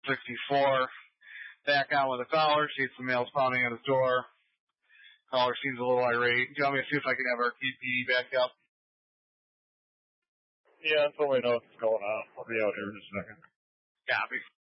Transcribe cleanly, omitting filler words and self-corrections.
64. Back on with the caller. Sees some males pounding on his door. Caller seems a little irate. Do you want me to see if I can have our PD back up? Yeah, until we know what's going on. I'll be out here in a second. Copy.